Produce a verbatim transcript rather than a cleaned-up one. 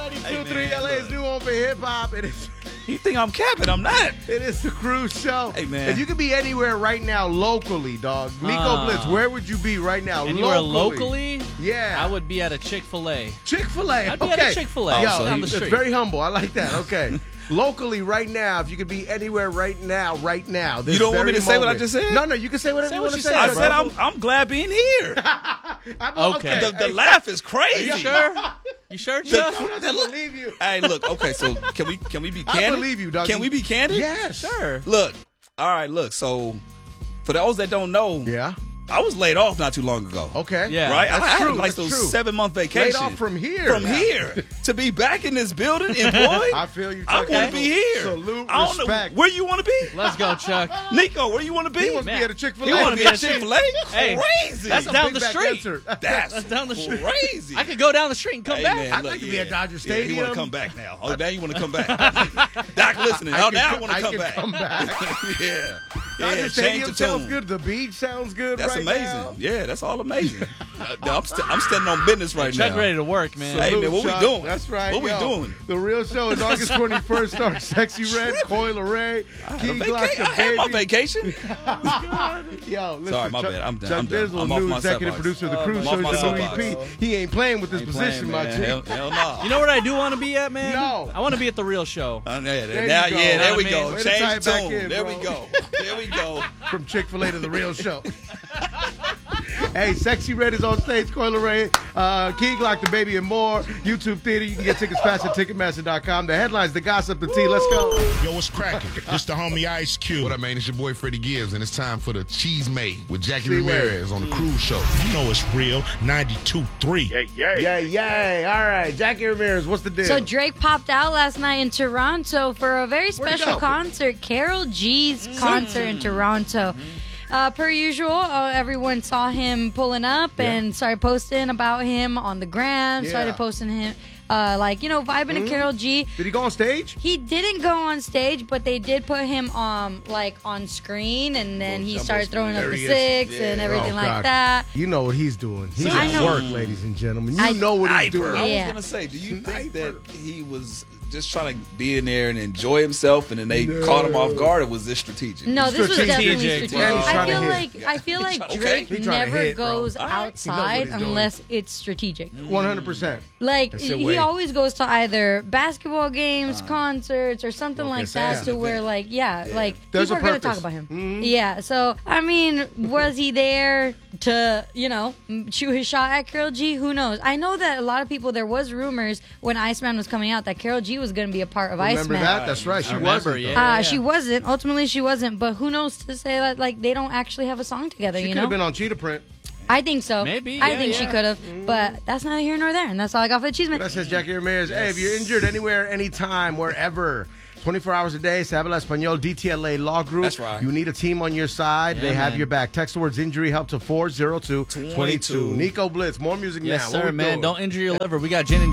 ninety-two point three L A's new home for hip hop. It is. You think I'm capping? I'm not. It is the Cruise Show. Hey, man. If you could be anywhere right now locally, dog, Nico Uh, Blitz, where would you be right now? Anywhere locally? locally? Yeah. I would be at a Chick-fil-A. Chick-fil-A. I'd be okay. at a Chick-fil-A. Yo, Oh, so down the it's street. very humble. I like that. Okay. Locally, right now, if you could be anywhere right now, right now. this You don't want me very to say what I moment. just said? No, no, you can say whatever Say you what want you to say. said, I bro. said I'm I'm glad being here. I'm, Okay. The, the Hey, laugh is crazy. You sure? You sure, Chuck? I believe you. Hey, look. Okay, so can we can we be I candid? believe you, dog. Can we be candid? Yes. Sure. Look. All right. Look. So for those that don't know, Yeah. I was laid off not too long ago. Okay. Yeah. Right? That's I had true, like that's those true. seven month vacation. Laid off from here. From here to be back in this building, employed. I feel you. I Chuck. want to be here. Salute, I don't respect. know where you want to be. Let's go, Chuck. Nico, where you want to be? He wants to Man. be at a Chick-fil-A. He wanna be be at at Chick Fil A. Hey, Crazy. that's a down big the back street. answer. That's That's down the street. crazy. I could go down the street and come Hey, back. man, I'd look, like to be yeah. at Dodger Yeah, Stadium. you want to come back now? Oh, now you want to come back? Doc, listening. I Oh, can now I come- want to I come can back. come back. yeah. Dodger Yeah, change Stadium the sounds tune. good. The beach sounds good That's right amazing. now. Yeah, that's all amazing. I'm, st- I'm standing on business right Chuck now. ready to work, man. Hey, man, what we Chuck. doing? That's right. What we yo. doing? The real show is August twenty-first. Starring Sexy Red, Coil Ray, I had, a King vaca- Glock the I had my Baby. vacation. Yo, listen, Sorry, my Chuck, bad. I'm done. Chuck I'm done. Dizzle, I'm off new my executive soapbox. producer of the Uh, Cruise I'm Show. off He's my the new soapbox. E P. He ain't playing with this Ain't position, playing, my man. G. Hell, hell no. You know where I do want to be at, man? No. I want to be at the real show. Uh, yeah, There now, you go. yeah, there Know we what I go. mean? Way to tie Change it the back tune. in, there bro. we go. There we go. From Chick-fil-A to the real show. Hey, Sexy Red is on stage. Coil Ray, uh, King Glock the Baby, and more. YouTube Theater. You can get tickets fast at Ticketmaster dot com. The headlines, the gossip, the tea. Let's go. Yo, what's cracking? This the homie Ice Cube. What up, man? It's your boy Freddie Gibbs, and it's time for the Cheese Made with Jackie See where? Ramirez on the Cruise Show. You know it's real. ninety-two point three. Yay, yay. All right, Jackie Ramirez, what's the deal? So Drake popped out last night in Toronto for a very Where'd he special go? concert, Carol G's concert in Toronto. Uh, per usual, uh, everyone saw him pulling up Yeah. and started posting about him on the gram, Yeah. started posting him, uh, like, you know, vibing to Carol G. Did he go on stage? He didn't go on stage, but they did put him um like on screen, and then he started throwing up There the he is. six and Yeah. everything Oh, like God. that. You know what he's doing. He's I at know. work, ladies and gentlemen. You I- know what he's Sniper. I doing. was Yeah. gonna say, do you think that Sniper. he was just trying to be in there and enjoy himself, and then they No. caught him off guard, or was this strategic? No, this was Strategic. definitely Strategic. strategic. He's I trying to feel hit. like I feel like Okay. Drake He's trying to never hit, bro. goes All right. He knows what outside he's doing. unless it's strategic. one hundred percent. Like That's the he way. always goes to either basketball games, concerts, or something Okay, like so that. yeah. To where, like, yeah, like There's people a are gonna purpose. talk about him. Mhm. Yeah. So I mean, was he there to, you know, m- shoot his shot at Carol G? Who knows? I know that a lot of people. There was rumors when Iceman was coming out that Carol G was gonna be a part of Remember Iceman. that? That's right. She I remember, wasn't. yeah. though. Uh, She wasn't. Ultimately, she wasn't. But who knows to say that, like, they don't actually have a song together, She you could know? have been on Cheetah Print. I think so. Maybe, I yeah, think she yeah. could have. But that's not here nor there. And that's all I got for the cheese man. That says Jackie Ramirez. Hey, if you're injured anywhere, anytime, wherever, twenty-four hours a day, Se Habla Español, D T L A Law Group. That's right. You need a team on your side. they have man. your back. Text the words injury help to four zero two two two. twenty-two. Nico Blitz, more music Yes, now. What sir, we man. doing? Don't injure your liver. We got gin and